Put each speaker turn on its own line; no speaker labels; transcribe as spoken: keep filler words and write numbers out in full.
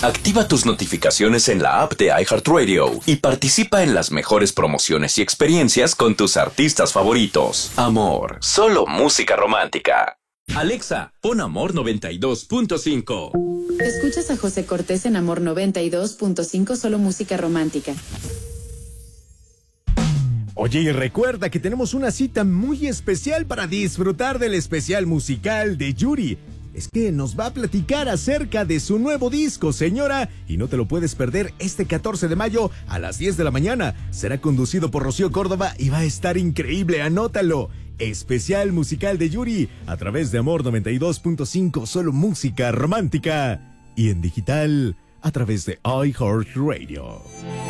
Activa tus notificaciones en la app de iHeartRadio y participa en las mejores promociones y experiencias con tus artistas favoritos. Amor, solo música romántica. Alexa, pon Amor noventa y dos punto cinco.
Escuchas a José Cortés en Amor noventa y dos punto cinco, solo música romántica.
Oye, y recuerda que tenemos una cita muy especial para disfrutar del especial musical de Yuri. Es que nos va a platicar acerca de su nuevo disco, señora, y no te lo puedes perder este catorce de mayo a las diez de la mañana. Será conducido por Rocío Córdoba y va a estar increíble, anótalo. Especial musical de Yuri a través de Amor noventa y dos punto cinco, solo música romántica. Y en digital a través de iHeartRadio.